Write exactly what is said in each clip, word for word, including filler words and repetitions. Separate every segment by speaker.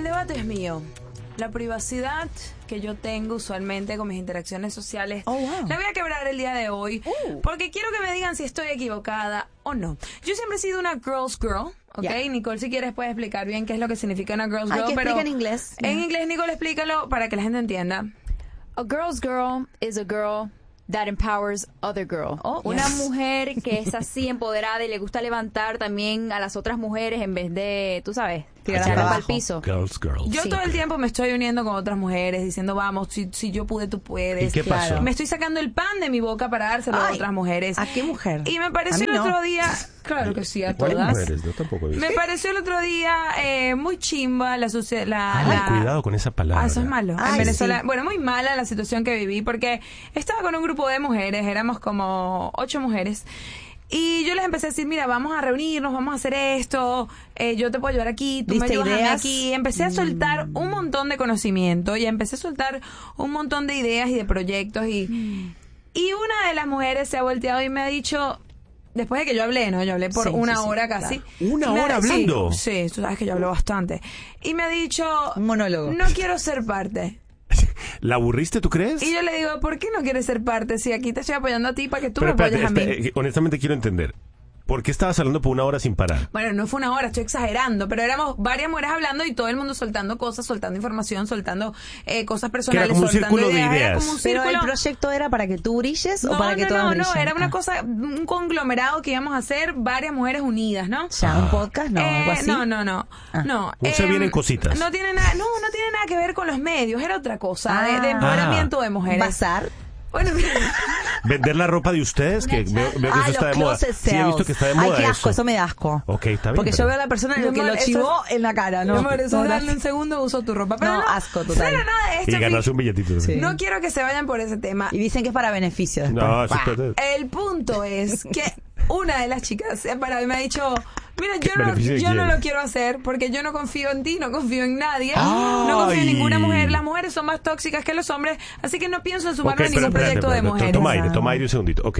Speaker 1: debate es mío. La privacidad que yo tengo usualmente con mis interacciones sociales,
Speaker 2: oh, wow.
Speaker 1: la voy a quebrar el día de hoy, uh. porque quiero que me digan si estoy equivocada o no. Yo siempre he sido una girl's girl, ¿ok? Yeah. Nicole, si quieres puedes explicar bien qué es lo que significa una girl's
Speaker 2: Hay
Speaker 1: girl,
Speaker 2: que
Speaker 1: pero
Speaker 2: explica en inglés.
Speaker 1: En
Speaker 2: yeah.
Speaker 1: inglés, Nicole, explícalo para que la gente entienda.
Speaker 3: A girl's girl is a girl that empowers other girl. Oh, una yes. mujer que es así empoderada y le gusta levantar también a las otras mujeres en vez de, tú sabes, tirarla al piso.
Speaker 4: Girls, girls.
Speaker 1: Yo sí. todo el tiempo me estoy uniendo con otras mujeres diciendo, vamos, si, si yo pude, tú puedes.
Speaker 4: ¿Y qué
Speaker 1: claro.
Speaker 4: pasó?
Speaker 1: Me estoy sacando el pan de mi boca para dárselo Ay, a otras mujeres.
Speaker 2: ¿A qué mujer?
Speaker 1: Y me pareció el
Speaker 2: no.
Speaker 1: otro día, claro que sí, a
Speaker 4: ¿Cuáles
Speaker 1: todas.
Speaker 4: mujeres? Yo tampoco he visto.
Speaker 1: Me pareció el otro día eh, muy chimba la sucia, la,
Speaker 4: Ay,
Speaker 1: la...
Speaker 4: cuidado con esa palabra.
Speaker 1: Ah, eso es malo.
Speaker 2: Ay,
Speaker 1: en Venezuela,
Speaker 2: sí.
Speaker 1: bueno, muy mala la situación que viví porque estaba con un grupo de mujeres, éramos como ocho mujeres. Y yo les empecé a decir, mira, vamos a reunirnos, vamos a hacer esto, eh, yo te puedo ayudar aquí, tú me ayudas
Speaker 2: ideas?
Speaker 1: aquí. Empecé a soltar mm. un montón de conocimiento y empecé a soltar un montón de ideas y de proyectos. Y, mm. y una de las mujeres se ha volteado y me ha dicho, después de que yo hablé, ¿no? Yo hablé por
Speaker 2: sí,
Speaker 1: una
Speaker 2: sí, sí,
Speaker 1: hora casi.
Speaker 4: Claro. ¿Una
Speaker 1: me,
Speaker 4: hora hablando?
Speaker 1: Sí, sí, tú sabes que yo hablo bastante. Y me ha dicho,
Speaker 2: un monólogo.
Speaker 1: No quiero ser parte.
Speaker 4: ¿La aburriste, tú crees?
Speaker 1: Y yo le digo, ¿por qué no quieres ser parte? Si aquí te estoy apoyando a ti para que tú
Speaker 4: Pero
Speaker 1: me
Speaker 4: espérate,
Speaker 1: apoyes a mí.
Speaker 4: espérate, honestamente quiero entender. ¿Por qué estabas hablando por una hora sin parar?
Speaker 1: Bueno, no fue una hora, estoy exagerando, pero éramos varias mujeres hablando y todo el mundo soltando cosas, soltando información, soltando eh, cosas personales,
Speaker 4: que era como un
Speaker 1: soltando
Speaker 4: círculo
Speaker 1: ideas.
Speaker 4: de ideas.
Speaker 1: Era como un
Speaker 2: Pero
Speaker 1: círculo...
Speaker 2: el proyecto era para que tú brilles
Speaker 1: no,
Speaker 2: o para que
Speaker 1: no,
Speaker 2: todas
Speaker 1: no,
Speaker 2: brillen.
Speaker 1: No, era una
Speaker 2: ah.
Speaker 1: cosa, un conglomerado que íbamos a hacer varias mujeres unidas, ¿no?
Speaker 2: Ya,
Speaker 4: ah.
Speaker 2: un podcast, no,
Speaker 1: eh,
Speaker 2: algo así.
Speaker 1: No, no, no,
Speaker 2: ah.
Speaker 1: no.
Speaker 4: No se
Speaker 1: eh,
Speaker 4: vienen cositas.
Speaker 1: No tiene nada, no, no tiene nada que ver con los medios, era otra cosa,
Speaker 2: ah.
Speaker 1: de, de empoderamiento
Speaker 4: ah.
Speaker 1: de mujeres.
Speaker 2: Bazar.
Speaker 1: Bueno,
Speaker 4: Vender la ropa de ustedes, que veo, veo que
Speaker 2: ah,
Speaker 4: eso está de moda.
Speaker 2: Sí,
Speaker 4: he visto que está de moda.
Speaker 2: Ay, qué asco,
Speaker 4: eso,
Speaker 2: eso me da asco.
Speaker 4: Ok, está bien.
Speaker 2: Porque
Speaker 4: pero...
Speaker 2: yo veo a la persona en que lo chivó en la cara, ¿no?
Speaker 1: Mi amor, eso
Speaker 2: no,
Speaker 1: es darle un segundo uso a tu ropa. Pero
Speaker 2: no,
Speaker 1: no,
Speaker 2: asco total.
Speaker 1: Pero nada de esto.
Speaker 4: Y ganarse un billetito.
Speaker 2: Sí.
Speaker 1: No quiero que se vayan por ese tema.
Speaker 2: Y dicen que es para beneficio después.
Speaker 4: No, eso es...
Speaker 1: El punto es que una de las chicas se ha parado y me ha dicho, mira, yo no, yo no lo quiero hacer porque yo no confío en ti, no confío en nadie,
Speaker 4: Ay.
Speaker 1: no confío en ninguna mujer. Las mujeres son más tóxicas que los hombres, así que no pienso en sumarme
Speaker 4: okay,
Speaker 1: a ningún
Speaker 4: espérate,
Speaker 1: proyecto
Speaker 4: espérate,
Speaker 1: de
Speaker 4: espérate,
Speaker 1: mujeres.
Speaker 4: Toma aire, toma aire un segundito. Ok.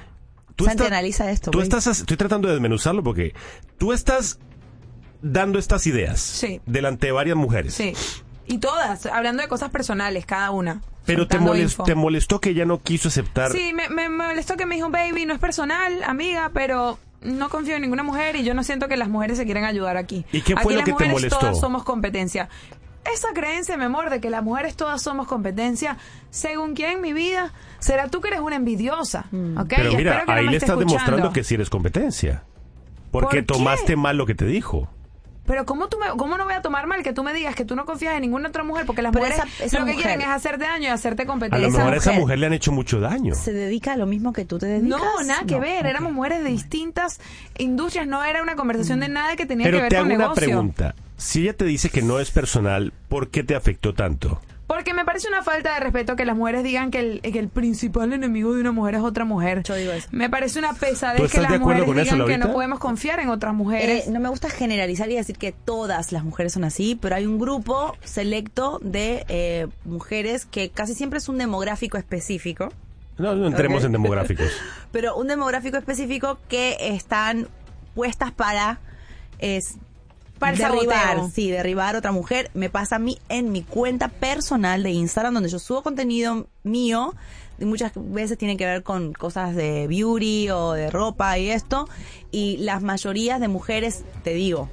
Speaker 4: Tú
Speaker 2: Santi,
Speaker 4: estás,
Speaker 2: analiza esto.
Speaker 4: Tú
Speaker 2: güey.
Speaker 4: estás, estoy tratando de desmenuzarlo porque tú estás dando estas ideas
Speaker 1: sí.
Speaker 4: delante de varias mujeres.
Speaker 1: Sí. Y todas, hablando de cosas personales, cada una.
Speaker 4: Pero te, molest, te molestó que ella no quiso aceptar.
Speaker 1: Sí, me, me molestó que me dijo, baby, no es personal, amiga, pero no confío en ninguna mujer y yo no siento que las mujeres se quieran ayudar aquí.
Speaker 4: ¿Y qué fue
Speaker 1: aquí
Speaker 4: lo que te molestó?
Speaker 1: Todas somos competencia. Esa creencia, mi amor, de que las mujeres todas somos competencia, según quién, mi vida, será tú que eres una envidiosa, mm. ¿ok?
Speaker 4: Pero
Speaker 1: y
Speaker 4: mira,
Speaker 1: que
Speaker 4: ahí
Speaker 1: no
Speaker 4: le estás
Speaker 1: escuchando.
Speaker 4: demostrando que sí eres competencia. Porque
Speaker 1: ¿Por
Speaker 4: tomaste mal lo que te dijo.
Speaker 1: Pero ¿cómo, tú me, ¿cómo no voy a tomar mal que tú me digas que tú no confías en ninguna otra mujer? Porque las
Speaker 2: Pero
Speaker 1: mujeres
Speaker 2: esa, esa
Speaker 1: lo que
Speaker 2: mujer,
Speaker 1: quieren es hacerte daño y hacerte
Speaker 4: A
Speaker 1: competencia.
Speaker 4: lo mejor a esa
Speaker 2: mujer
Speaker 4: mujer le han hecho mucho daño.
Speaker 2: ¿Se dedica a lo mismo que tú te dedicas?
Speaker 1: No, nada que
Speaker 2: no,
Speaker 1: ver.
Speaker 2: okay.
Speaker 1: Éramos mujeres de distintas industrias. No era una conversación de nada que tenía
Speaker 4: Pero
Speaker 1: que ver
Speaker 4: te
Speaker 1: con
Speaker 4: hago una
Speaker 1: negocio.
Speaker 4: pregunta. Si ella te dice que no es personal, ¿por qué te afectó tanto?
Speaker 1: Porque me parece una falta de respeto que las mujeres digan que el, que el principal enemigo de una mujer es otra mujer.
Speaker 2: Yo digo eso.
Speaker 1: Me parece una
Speaker 4: ¿Tú
Speaker 1: pesadez que
Speaker 4: estás
Speaker 1: las
Speaker 4: de acuerdo
Speaker 1: mujeres
Speaker 4: con eso,
Speaker 1: digan que
Speaker 4: Laurita?
Speaker 1: no podemos confiar en otras mujeres.
Speaker 2: Eh, no me gusta generalizar y decir que todas las mujeres son así, pero hay un grupo selecto de eh, mujeres que casi siempre es un demográfico específico.
Speaker 4: No, no entremos
Speaker 2: Okay.
Speaker 4: en demográficos.
Speaker 2: Pero un demográfico específico que están puestas para... Es,
Speaker 1: Para el
Speaker 2: derribar,
Speaker 1: saboteo.
Speaker 2: sí, derribar a otra mujer. Me pasa a mí en mi cuenta personal de Instagram, donde yo subo contenido mío, y muchas veces tiene que ver con cosas de beauty o de ropa y esto, y las mayorías de mujeres, te digo,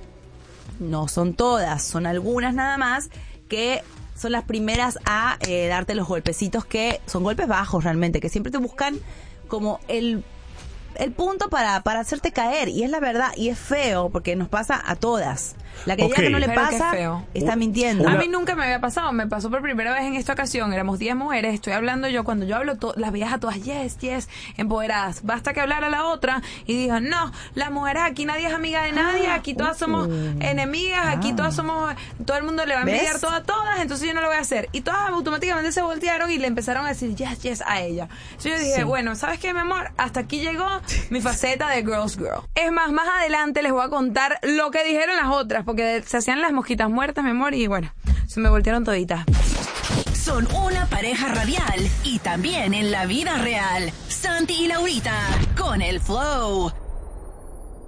Speaker 2: no son todas, son algunas nada más, que son las primeras a eh, darte los golpecitos, que son golpes bajos realmente, que siempre te buscan como el... el punto para, para hacerte caer, y es la verdad, y es feo porque nos pasa a todas. La que
Speaker 4: Ok.
Speaker 2: diga que no le
Speaker 1: Pero qué
Speaker 2: pasa
Speaker 1: feo.
Speaker 2: está mintiendo.
Speaker 4: Una-
Speaker 1: A mí nunca me había pasado, me pasó por primera vez en esta ocasión, éramos diez mujeres, estoy hablando yo, cuando yo hablo, to- las veías a todas, yes, yes, empoderadas, basta que hablara la otra y digan, no, las mujeres aquí nadie es amiga de nadie,
Speaker 2: Ah,
Speaker 1: aquí todas
Speaker 2: uh.
Speaker 1: somos enemigas, aquí
Speaker 2: Ah.
Speaker 1: todas somos, todo el mundo le va a envidiar
Speaker 2: ¿Ves?
Speaker 1: todo a todas, entonces yo no lo voy a hacer. Y todas automáticamente se voltearon y le empezaron a decir, yes, yes, a ella. Entonces yo dije,
Speaker 2: Sí.
Speaker 1: bueno, ¿sabes qué, mi amor? Hasta aquí llegó mi faceta de girl's girl. Es más, más adelante les voy a contar lo que dijeron las otras, porque se hacían las mosquitas muertas, mi amor, y bueno, se me voltearon toditas.
Speaker 5: Son una pareja radial y también en la vida real. Santi y Laurita con el Flow.